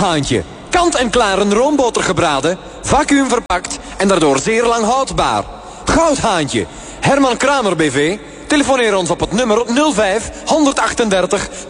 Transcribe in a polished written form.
Goudhaantje. Kant-en-klaar een roomboter gebraden, vacuüm verpakt en daardoor zeer lang houdbaar. Goudhaantje. Herman Kramer BV. Telefoneer ons op het nummer 05 138